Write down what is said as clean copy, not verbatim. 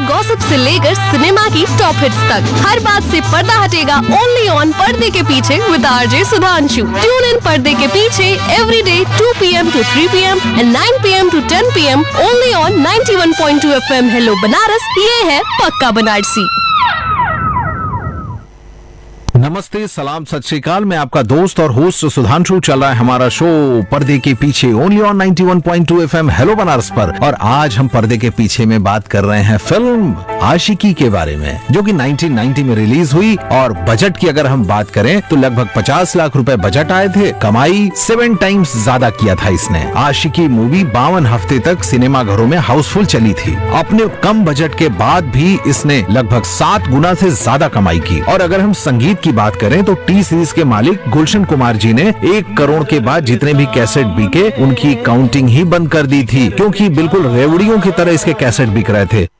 Gossip से लेकर cinema की टॉप हिट्स तक हर बात से पर्दा हटेगा ओनली ऑन पर्दे के पीछे with RJ Sudhanshu. Tune in पर्दे के पीछे every day 2 PM to 3 PM and 9 PM to 10 PM only on 91.2 FM hello Banaras. ये है पक्का बनारसी। नमस्ते, सलाम, सत श्री अकाल। मैं आपका दोस्त और होस्ट सुधांशु। चल रहा है हमारा शो पर्दे के पीछे only on 91.2 FM hello Banaras पर। और आज हम पर्दे के पीछे में बात कर रहे हैं फिल्म आशिकी के बारे में, जो कि 1990 में रिलीज हुई। और बजट की अगर हम बात करें तो लगभग 50 लाख रुपए बजट आए थे। कमाई 7 टाइम्स ज्यादा किया था इसने। आशिकी मूवी 52 हफ्ते तक सिनेमा घरों में हाउसफुल चली थी। अपने कम बजट के बाद भी इसने लगभग 7 गुना से ज्यादा कमाई की। और अगर हम संगीत की बात करें तो टी सीरीज के मालिक गुलशन कुमार जी ने 1 करोड़ के बाद जितने भी कैसेट बिके उनकी काउंटिंग ही बंद कर दी थी, क्योंकि बिल्कुल रेवड़ियों की तरह इसके कैसेट बिक रहे थे।